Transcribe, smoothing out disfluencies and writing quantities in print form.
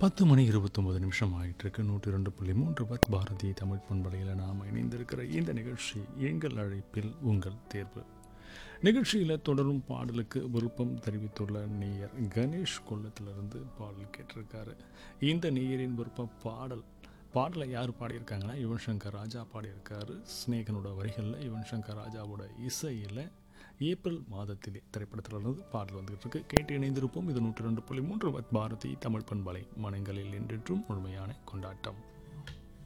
10 மணி 29 ஆயிட்டிருக்கு. 102.3 பாரதி தமிழ் பண்பலையில் நாம் இணைந்திருக்கிற இந்த நிகழ்ச்சி எங்கள் அழைப்பில் உங்கள் தேர்வு. நிகழ்ச்சியில் தொடரும் பாடலுக்கு விருப்பம் தெரிவித்துள்ள நேயர் கணேஷ் கொல்லத்திலிருந்து பாடல் கேட்டிருக்காரு. இந்த நேயரின் விருப்ப பாடலை யார் பாடியிருக்காங்கன்னா யுவன் சங்கர் ராஜா பாடியிருக்காரு. ஸ்நேகனோட வரிகளில் யுவன் சங்கர் ராஜாவோட இசையில் ஏப்ரல் மாதத்திலே திரைப்படத்திலிருந்து பாடல் வந்துகிட்டு இருக்கு. கேட்டு இணைந்திருப்போம். இது 102.3 பாரதி தமிழ் பண்பலை மனங்களில் என்றென்றும் முழுமையான கொண்டாட்டம்.